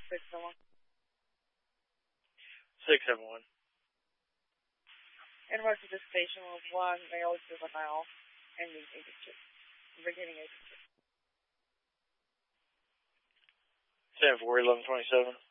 671. 671. In regards to this station with 1 male juvenile ending 82. Beginning 82. 10-4, 1127.